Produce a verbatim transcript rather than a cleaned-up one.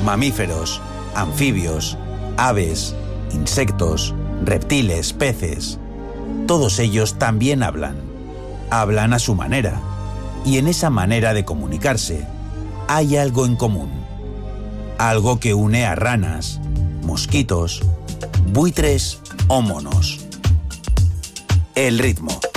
mamíferos, anfibios, aves, insectos, reptiles, peces. Todos ellos también hablan. Hablan a su manera. Y en esa manera de comunicarse hay algo en común. Algo que une a ranas, mosquitos, buitres o monos. El ritmo.